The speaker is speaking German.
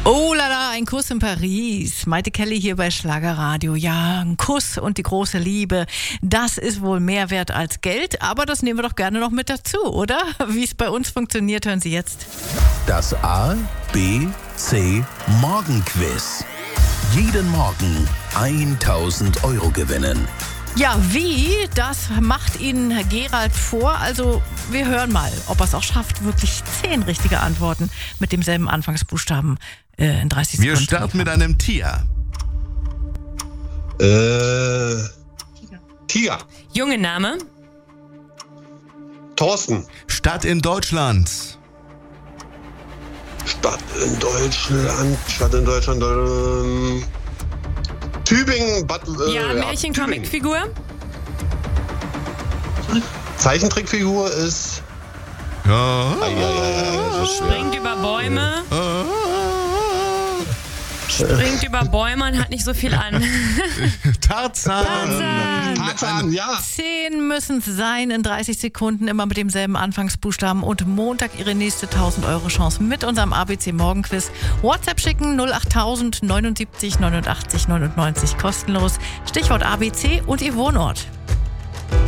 Oh la la, ein Kuss in Paris. Maite Kelly hier bei Schlagerradio. Ja, ein Kuss und die große Liebe, das ist wohl mehr wert als Geld, aber das nehmen wir doch gerne noch mit dazu, oder? Wie es bei uns funktioniert, hören Sie jetzt. Das A, B, C Morgenquiz. Jeden Morgen 1000 Euro gewinnen. Ja, wie? Das macht Ihnen Herr Gerald vor. Also wir hören mal, ob er es auch schafft, wirklich 10 richtige Antworten mit demselben Anfangsbuchstaben in 30 Sekunden. Wir starten mit einem Tier. Tiger. Junge Name. Thorsten. Stadt in Deutschland. Stadt in Deutschland. Tübingen. Märchen-Comic-Figur. Zeichentrickfigur ist. Ja. Springt über Bäume. Springt über Bäume und hat nicht so viel an. Tarzan. Tarzan, ja. 10 müssen es sein in 30 Sekunden, immer mit demselben Anfangsbuchstaben. Und Montag Ihre nächste 1000 Euro Chance mit unserem ABC Morgenquiz. WhatsApp schicken 08000 79 89 99 kostenlos. Stichwort ABC und Ihr Wohnort.